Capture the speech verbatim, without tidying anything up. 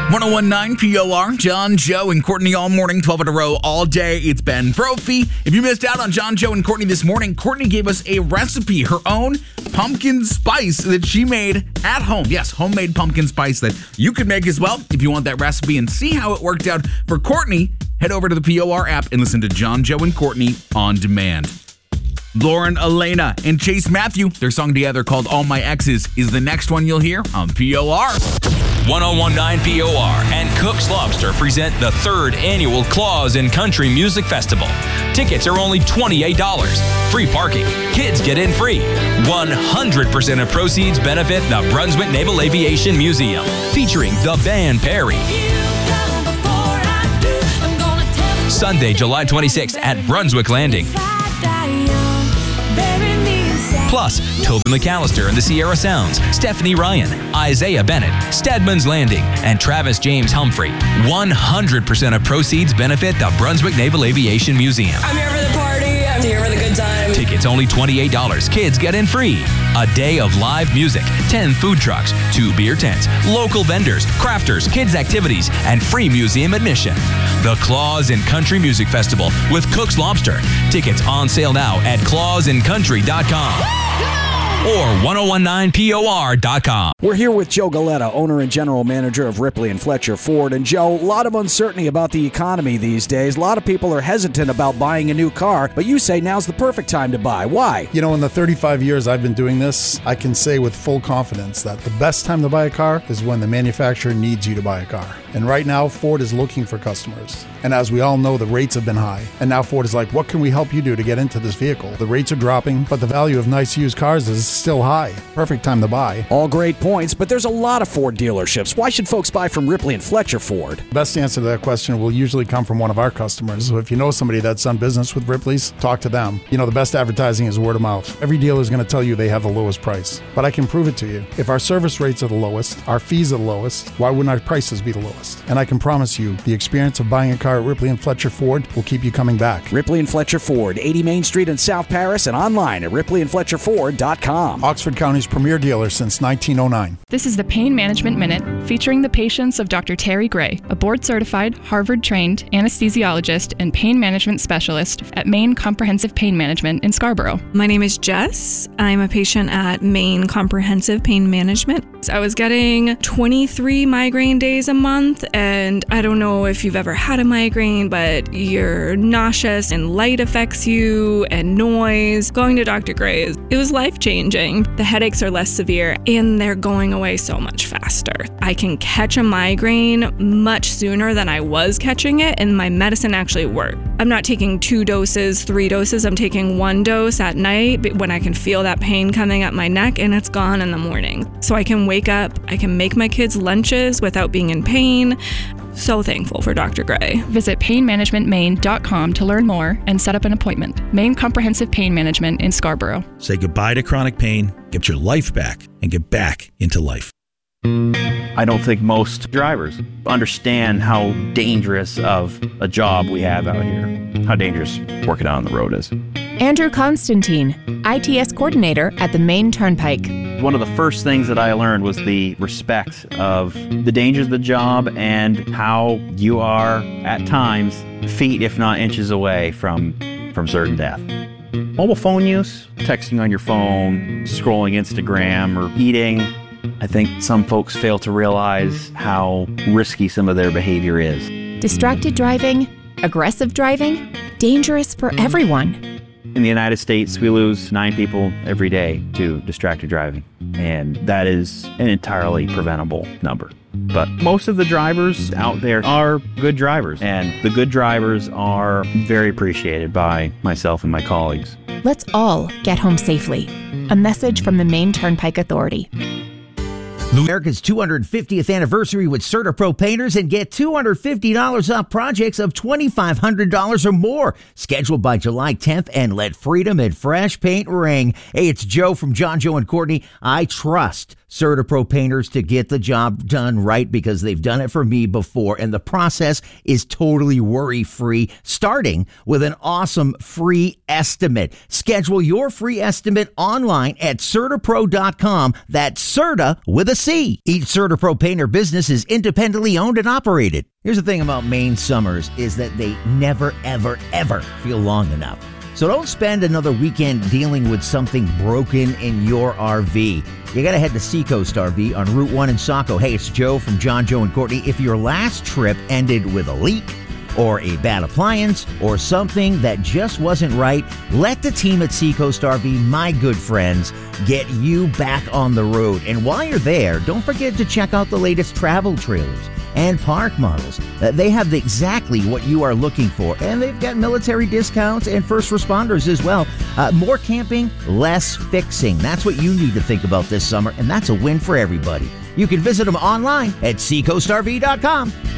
one oh one point nine P O R, John, Joe, and Courtney all morning, twelve in a row, all day. It's Ben Brophy. If you missed out on John, Joe, and Courtney this morning, Courtney gave us a recipe, her own pumpkin spice that she made at home. Yes, homemade pumpkin spice that you could make as well if you want that recipe and see how it worked out for Courtney. Head over to the P O R app and listen to John, Joe, and Courtney on demand. Lauren, Elena, and Chase Matthew, their song together called All My Exes, is the next one you'll hear on P O R. one oh one point nine P O R and Cook's Lobster present the third annual Claus and Country Music Festival. Tickets are only twenty-eight dollars. Free parking. Kids get in free. one hundred percent of proceeds benefit the Brunswick Naval Aviation Museum, featuring the band Perry. Sunday, July twenty-sixth at Brunswick Landing. Plus, Tobin McAllister and the Sierra Sounds, Stephanie Ryan, Isaiah Bennett, Stedman's Landing, and Travis James Humphrey. one hundred percent of proceeds benefit the Brunswick Naval Aviation Museum. I'm here for the party. I'm here for the good time. Tickets only twenty-eight dollars. Kids get in free. A day of live music, ten food trucks, two beer tents, local vendors, crafters, kids activities, and free museum admission. The Claus and Country Music Festival with Cook's Lobster. Tickets on sale now at claus and country dot com. Or ten nineteen P O R dot com. We're here with Joe Galetta, owner and general manager of Ripley and Fletcher Ford. And Joe, a lot of uncertainty about the economy these days. A lot of people are hesitant about buying a new car, but you say now's the perfect time to buy. Why? You know, in the thirty-five years I've been doing this, I can say with full confidence that the best time to buy a car is when the manufacturer needs you to buy a car. And right now, Ford is looking for customers. And as we all know, the rates have been high. And now Ford is like, what can we help you do to get into this vehicle? The rates are dropping, but the value of nice used cars is still high. Perfect time to buy. All great points, but there's a lot of Ford dealerships. Why should folks buy from Ripley and Fletcher Ford? Best answer to that question will usually come from one of our customers. So if you know somebody that's done business with Ripley's, talk to them. You know, the best advertising is word of mouth. Every dealer is going to tell you they have the lowest price, but I can prove it to you. If our service rates are the lowest, our fees are the lowest, why wouldn't our prices be the lowest? And I can promise you, the experience of buying a car at Ripley and Fletcher Ford will keep you coming back. Ripley and Fletcher Ford, eighty Main Street in South Paris, and online at ripley and fletcher ford dot com. Oxford County's premier dealer since nineteen oh nine. This is the Pain Management Minute, featuring the patients of Doctor Terry Gray, a board-certified, Harvard-trained anesthesiologist and pain management specialist at Maine Comprehensive Pain Management in Scarborough. My name is Jess. I'm a patient at Maine Comprehensive Pain Management. I was getting twenty-three migraine days a month, and I don't know if you've ever had a migraine, but you're nauseous and light affects you and noise. Going to Doctor Gray's, it was life-changing. The headaches are less severe and they're going away so much faster. I can catch a migraine much sooner than I was catching it, and my medicine actually worked. I'm not taking two doses, three doses. I'm taking one dose at night when I can feel that pain coming up my neck, and it's gone in the morning. So I can wake up, I can make my kids lunches without being in pain. So thankful for Doctor Gray. Visit pain management maine dot com to learn more and set up an appointment. Maine Comprehensive Pain Management in Scarborough. Say goodbye to chronic pain, get your life back, and get back into life. I don't think most drivers understand how dangerous of a job we have out here, how dangerous working out on the road is. Andrew Constantine, I T S coordinator at the Maine Turnpike. One of the first things that I learned was the respect of the dangers of the job and how you are, at times, feet if not inches away from, from certain death. Mobile phone use, texting on your phone, scrolling Instagram, or eating. I think some folks fail to realize how risky some of their behavior is. Distracted driving, aggressive driving, dangerous for everyone. In the United States, we lose nine people every day to distracted driving, and that is an entirely preventable number. But most of the drivers out there are good drivers, and the good drivers are very appreciated by myself and my colleagues. Let's all get home safely. A message from the Maine Turnpike Authority. America's two hundred fiftieth anniversary with CertaPro painters, and get two hundred fifty dollars off projects of twenty-five hundred dollars or more. Scheduled by July tenth, and let freedom and fresh paint ring. Hey, it's Joe from John, Joe, and Courtney. I trust CertaPro painters to get the job done right because they've done it for me before, and the process is totally worry-free, starting with an awesome free estimate. Schedule your free estimate online at CertaPro dot com. That's Certa with a C. Each CertaPro painter business is independently owned and operated. Here's the thing about Maine summers is that they never, ever, ever feel long enough. So don't spend another weekend dealing with something broken in your R V. You got to head to Seacoast R V on Route one in Saco. Hey, it's Joe from John, Joe, and Courtney. If your last trip ended with a leak or a bad appliance or something that just wasn't right, let the team at Seacoast R V, my good friends, get you back on the road. And while you're there, don't forget to check out the latest travel trailers and park models. Uh, they have exactly what you are looking for, and they've got military discounts and first responders as well. Uh, more camping, less fixing. That's what you need to think about this summer, and that's a win for everybody. You can visit them online at Seacoast R V dot com.